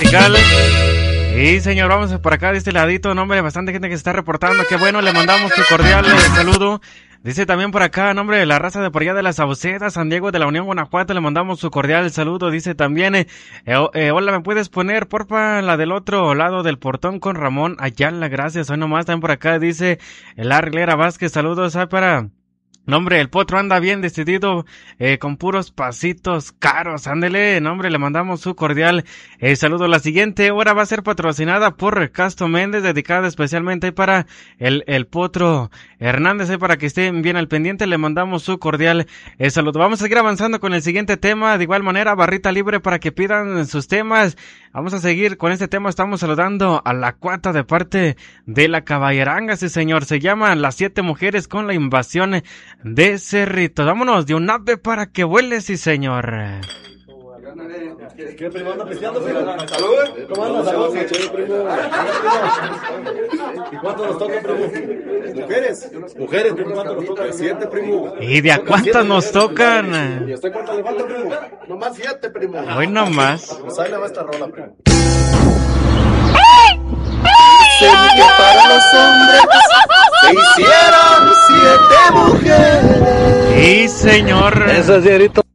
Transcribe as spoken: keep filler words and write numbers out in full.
musical. Y señor, vamos por acá de este ladito, nombre, bastante gente que se está reportando, qué bueno, le mandamos un cordial eh, saludo. Dice también por acá, nombre de la raza de por allá de la Sauceda, San Diego de la Unión, Guanajuato, le mandamos su cordial saludo. Dice también, eh, eh, eh, hola, ¿me puedes poner, porfa, la del otro lado del portón con Ramón Ayala? Gracias, hoy nomás también por acá, dice el Arlera Vázquez, saludos, ah, para... Nombre, el potro anda bien decidido, eh, con puros pasitos caros, ándele, nombre, le mandamos su cordial eh, saludo. La siguiente hora va a ser patrocinada por Casto Méndez, dedicada especialmente para el, el potro Hernández, eh, para que estén bien al pendiente, le mandamos su cordial eh, saludo. Vamos a seguir avanzando con el siguiente tema, de igual manera, barrita libre para que pidan sus temas. Vamos a seguir con este tema, estamos saludando a la cuata de parte de la caballeranga, sí señor, se llama Las Siete Mujeres con la Invasión de Cerrito. Vámonos de un ave para que vuele, sí señor. ¿Qué primo anda pisteando? ¿Salud? ¿Cómo anda? Salud, primo. ¿Y cuánto nos toca, primo? ¿Mujeres? Mujeres, primo, ¿cuánto nos toca? Siete, primo. ¿Y de a cuántas nos tocan? ¿Y usted cuánto le falta, primo? Nomás siete, primo. Hoy nomás. Pues ahí le va esta rola, primo. Dicen que para los hombres se hicieron siete mujeres. Sí, señor. Eso es cierto.